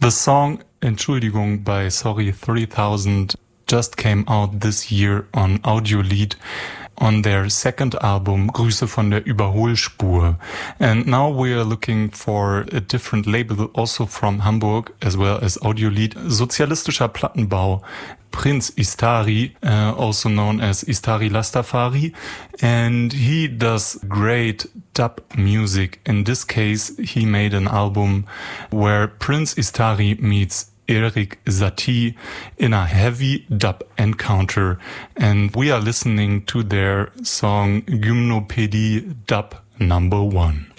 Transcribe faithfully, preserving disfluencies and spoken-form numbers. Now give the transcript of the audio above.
The song Entschuldigung by Sorry three thousand just came out this year on Audiolied on their second album, Grüße von der Überholspur. And now we are looking for a different label, also from Hamburg, as well as Audiolied. Sozialistischer Plattenbau, Prinz Istari, uh, also known as Istari Lastafari. And he does great dub music. In this case, he made an album where Prinz Istari meets Erik Satie in a heavy dub encounter, and we are listening to their song Gymnopädie Dub number one.